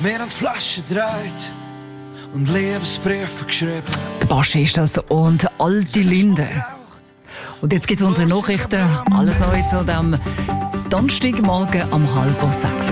Wir haben die Flasche gedreht und Liebesbriefe geschrieben. Der Baschi ist das und alte Linde. Und jetzt gibt es unsere Nachrichten. Alles Neue zu dem Donnerstagmorgen um 5:30.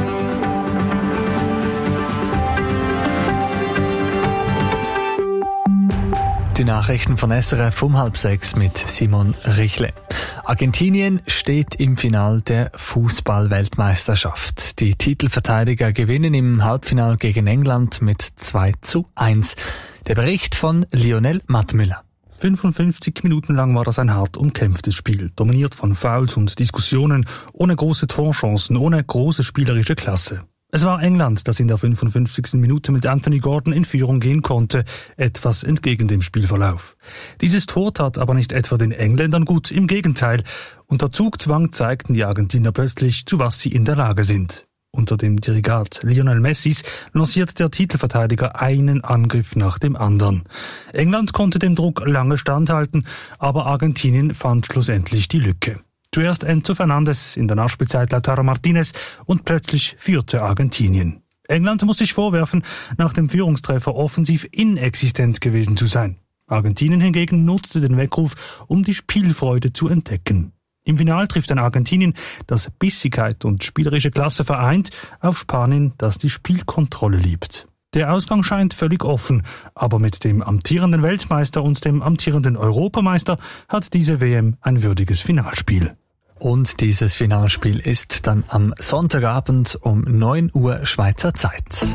Die Nachrichten von SRF um 5:30 mit Simon Richle. Argentinien steht im Finale der Fußball-Weltmeisterschaft. Die Titelverteidiger gewinnen im Halbfinale gegen England mit 2:1. Der Bericht von Lionel Mattmüller. 55 Minuten lang war das ein hart umkämpftes Spiel, dominiert von Fouls und Diskussionen, ohne große Torchancen, ohne große spielerische Klasse. Es war England, das in der 55. Minute mit Anthony Gordon in Führung gehen konnte, etwas entgegen dem Spielverlauf. Dieses Tor tat aber nicht etwa den Engländern gut, im Gegenteil. Unter Zugzwang zeigten die Argentinier plötzlich, zu was sie in der Lage sind. Unter dem Dirigat Lionel Messis lanciert der Titelverteidiger einen Angriff nach dem anderen. England konnte dem Druck lange standhalten, aber Argentinien fand schlussendlich die Lücke. Zuerst Enzo Fernandes, in der Nachspielzeit Lautaro Martinez und plötzlich führte Argentinien. England muss sich vorwerfen, nach dem Führungstreffer offensiv inexistent gewesen zu sein. Argentinien hingegen nutzte den Weckruf, um die Spielfreude zu entdecken. Im Finale trifft ein Argentinien, das Bissigkeit und spielerische Klasse vereint, auf Spanien, das die Spielkontrolle liebt. Der Ausgang scheint völlig offen, aber mit dem amtierenden Weltmeister und dem amtierenden Europameister hat diese WM ein würdiges Finalspiel. Und dieses Finalspiel ist dann am Sonntagabend um 9 Uhr Schweizer Zeit.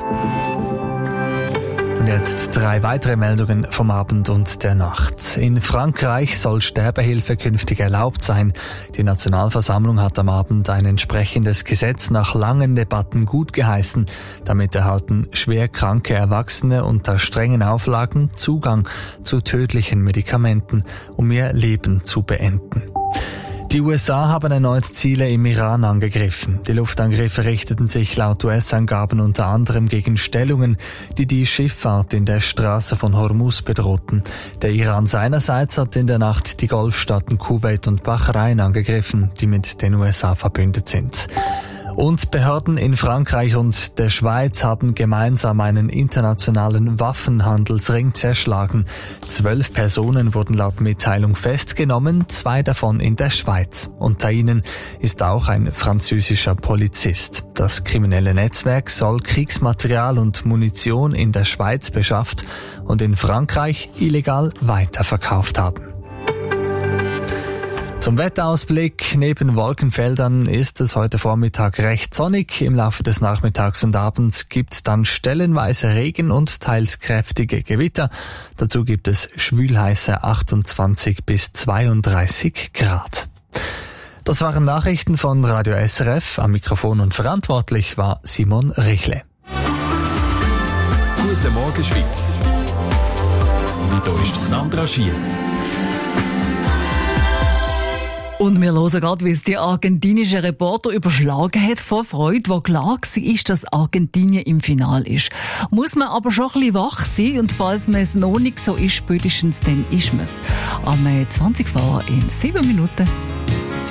Und jetzt 3 weitere Meldungen vom Abend und der Nacht. In Frankreich soll Sterbehilfe künftig erlaubt sein. Die Nationalversammlung hat am Abend ein entsprechendes Gesetz nach langen Debatten gutgeheißen. Damit erhalten schwer kranke Erwachsene unter strengen Auflagen Zugang zu tödlichen Medikamenten, um ihr Leben zu beenden. Die USA haben erneut Ziele im Iran angegriffen. Die Luftangriffe richteten sich laut US-Angaben unter anderem gegen Stellungen, die die Schifffahrt in der Straße von Hormuz bedrohten. Der Iran seinerseits hat in der Nacht die Golfstaaten Kuwait und Bahrain angegriffen, die mit den USA verbündet sind. Und Behörden in Frankreich und der Schweiz haben gemeinsam einen internationalen Waffenhandelsring zerschlagen. 12 Personen wurden laut Mitteilung festgenommen, 2 davon in der Schweiz. Unter ihnen ist auch ein französischer Polizist. Das kriminelle Netzwerk soll Kriegsmaterial und Munition in der Schweiz beschafft und in Frankreich illegal weiterverkauft haben. Zum Wetterausblick: Neben Wolkenfeldern ist es heute Vormittag recht sonnig. Im Laufe des Nachmittags und Abends gibt es dann stellenweise Regen und teils kräftige Gewitter. Dazu gibt es schwülheiße 28 bis 32 Grad. Das waren Nachrichten von Radio SRF. Am Mikrofon und verantwortlich war Simon Richle. Guten Morgen, Schweiz. Hier ist Sandra Schiess. Und wir hören gerade, wie es die argentinische Reporter überschlagen hat vor Freude, wo klar war, dass Argentinien im Finale ist. Muss man aber schon ein bisschen wach sein, und falls man es noch nicht so ist, spätestens dann ist man es. Am 20 vor in 7 Minuten.